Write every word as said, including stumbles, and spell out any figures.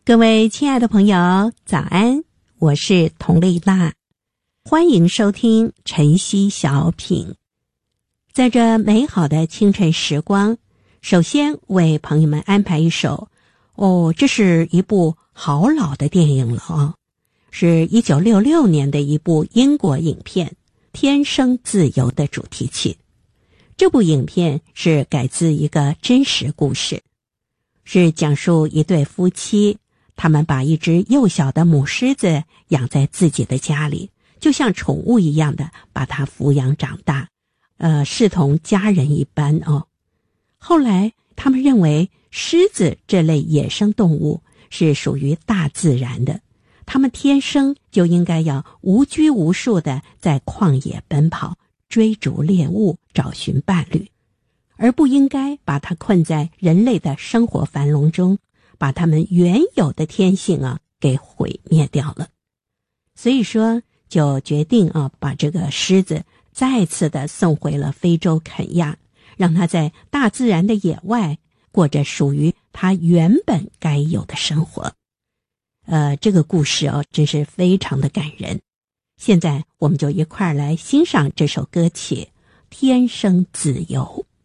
各位亲爱的朋友，早安，我是佟丽娜，欢迎收听晨曦小品。在这美好的清晨时光，首先为朋友们安排一首，哦，这是一部好老的电影了哦，是一九六六年的一部英国影片《天生自由》的主题曲。这部影片是改自一个真实故事，是讲述一对夫妻，他们把一只幼小的母狮子养在自己的家里，就像宠物一样的把它抚养长大，呃，视同家人一般哦。后来他们认为狮子这类野生动物是属于大自然的，他们天生就应该要无拘无束的在旷野奔跑，追逐猎物，找寻伴侣，而不应该把它困在人类的生活樊笼中，把他们原有的天性啊给毁灭掉了。所以说就决定啊把这个狮子再次的送回了非洲肯亚，让它在大自然的野外过着属于它原本该有的生活。呃，这个故事哦真是非常的感人。现在我们就一块儿来欣赏这首歌曲《天生自由》。